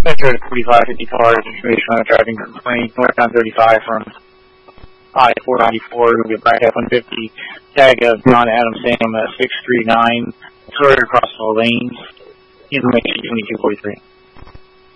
Metro 4550 cars, information on a driving complaint, northbound 35 from I-494, we have Black F-150, tag of John Adam Sam 639, Toyota across all lanes, information 2243.